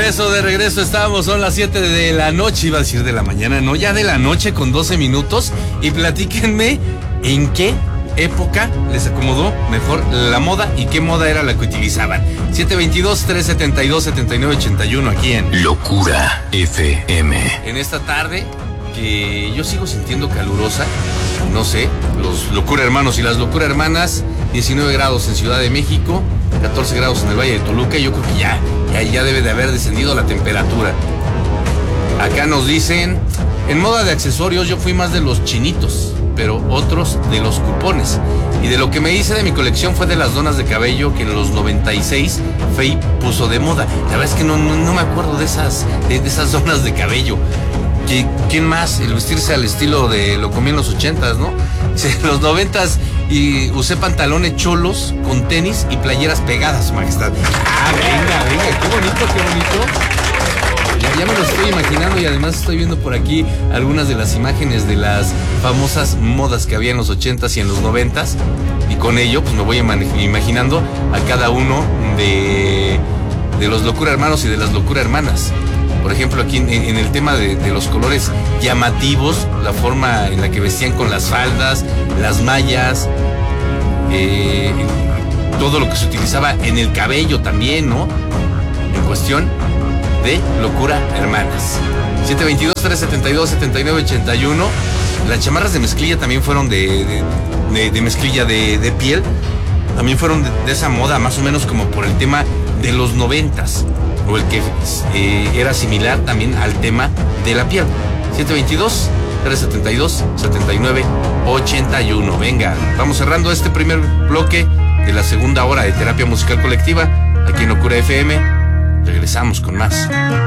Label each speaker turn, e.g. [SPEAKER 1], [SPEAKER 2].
[SPEAKER 1] De regreso estamos, son las 7 de la noche, iba a decir de la mañana, no, ya de la noche con 12 minutos. Y platíquenme en qué época les acomodó mejor la moda y qué moda era la que utilizaban. 722-372-7981 aquí en
[SPEAKER 2] Locura FM.
[SPEAKER 1] En esta tarde que yo sigo sintiendo calurosa, no sé, los Locura Hermanos y las Locura Hermanas, 19 grados en Ciudad de México, 14 grados en el Valle de Toluca, y yo creo que ya debe de haber descendido la temperatura. Acá nos dicen, en moda de accesorios yo fui más de los chinitos, pero otros de los cupones. Y de lo que me hice de mi colección fue de las donas de cabello que en los 96 Fey puso de moda. La verdad es que no me acuerdo de esas donas de cabello. ¿Quién más? El vestirse al estilo de lo comí en los 80s, ¿no? En los 90s y usé pantalones cholos con tenis y playeras pegadas, majestad. Ah, venga, qué bonito. Ya me lo estoy imaginando, y además estoy viendo por aquí algunas de las imágenes de las famosas modas que había en los 80s y en los 90s, y con ello pues me voy imaginando a cada uno de los Locura Hermanos y de las Locura Hermanas. Por ejemplo, aquí en el tema de los colores llamativos, la forma en la que vestían con las faldas, las mallas, todo lo que se utilizaba en el cabello también, ¿no? En cuestión de Locura Hermanas. 722-372-7981. Las chamarras de mezclilla también fueron de mezclilla de piel. También fueron de esa moda, más o menos como por el tema de los 90s. O el que era similar también al tema de la piel. 722-372-7981. Venga, vamos cerrando este primer bloque de la segunda hora de terapia musical colectiva aquí en Locura FM. Regresamos con más.